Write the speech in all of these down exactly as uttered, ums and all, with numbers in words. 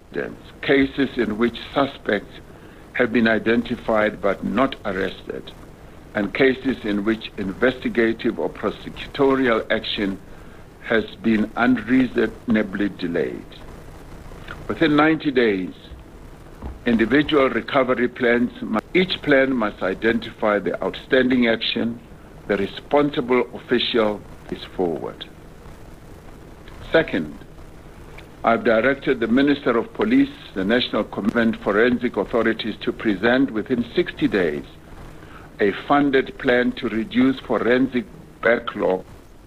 cases in which suspects have been identified but not arrested, and cases in which investigative or prosecutorial action has been unreasonably delayed. Within ninety days, individual recovery plans, each plan must identify the outstanding action the responsible official is forward. Second, I've directed the Minister of Police, the National Commitment Forensic Authorities, to present within sixty days a funded plan to reduce forensic backlog,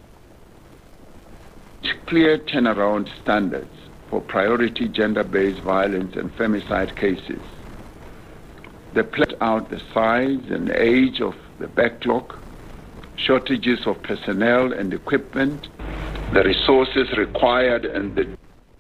clear turnaround standards for priority gender-based violence and femicide cases. They plan out the size and age of the backlog, shortages of personnel and equipment, the resources required, and the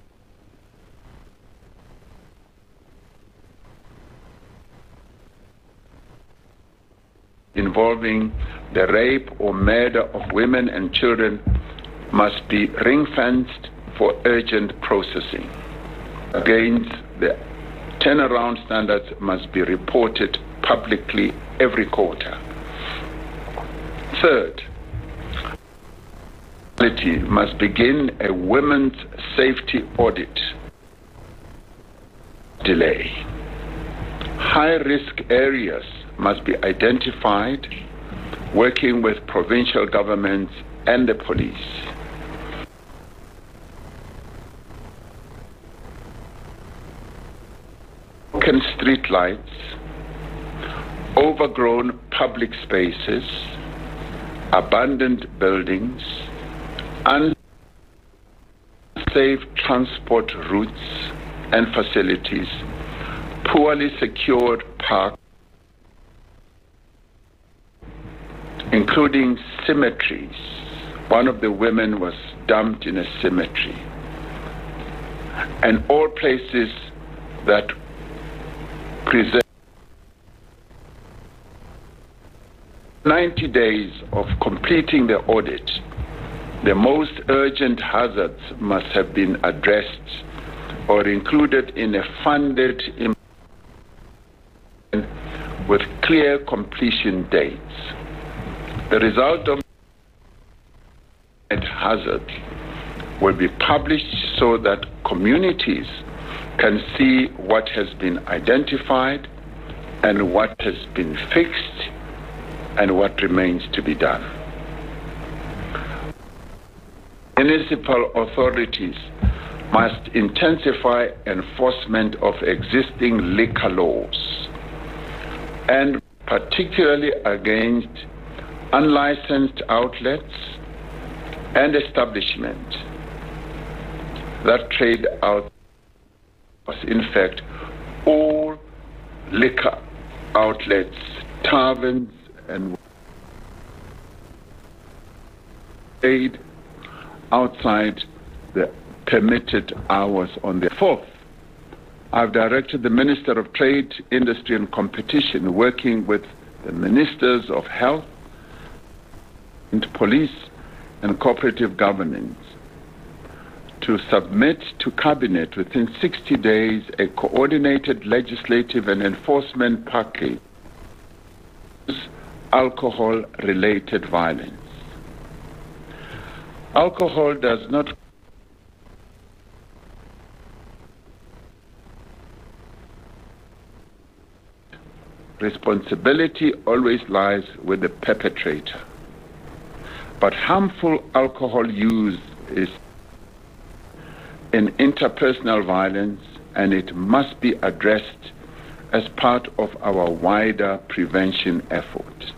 involving the rape or murder of women and children must be ring-fenced for urgent processing. Against the turnaround standards must be reported publicly every quarter. Third, must begin a women's safety audit. Delay. High-risk areas must be identified, working with provincial governments and the police. Broken street lights, overgrown public spaces, abandoned buildings, unsafe transport routes and facilities, poorly secured parks, including cemeteries. One of the women was dumped in a cemetery. And all places that present ninety days of completing the audit, the most urgent hazards must have been addressed or included in a funded with clear completion dates. The result of hazard will be published so that communities can see what has been identified and what has been fixed and what remains to be done. Municipal authorities must intensify enforcement of existing liquor laws, and particularly against unlicensed outlets and establishments that trade out, in fact, all liquor outlets, taverns, and trade outside the permitted hours on the fourth. I've directed the Minister of Trade, Industry and Competition, working with the Ministers of Health and Police and Cooperative Governance, to submit to Cabinet within sixty days a coordinated legislative and enforcement package alcohol-related violence. Alcohol does not responsibility always lies with the perpetrator. But harmful alcohol use is in interpersonal violence, and it must be addressed as part of our wider prevention effort.